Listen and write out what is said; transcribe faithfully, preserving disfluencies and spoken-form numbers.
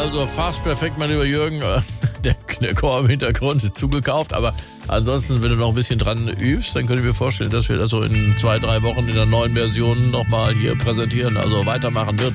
also fast perfekt, mein lieber Jürgen. Der, der Chor im Hintergrund ist zugekauft, aber ansonsten, wenn du noch ein bisschen dran übst, dann könnte ich mir vorstellen, dass wir das so in zwei, drei Wochen in der neuen Version nochmal hier präsentieren. Also weitermachen wird